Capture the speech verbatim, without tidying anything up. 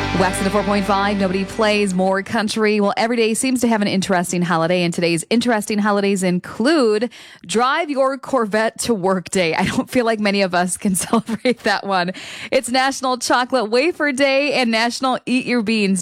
Wax at a four point five. Nobody plays more country. Well, every day seems to have an interesting holiday, and today's interesting holidays include Drive Your Corvette to Work Day. I don't feel like many of us can celebrate that one. It's National Chocolate Wafer Day and National Eat Your Beans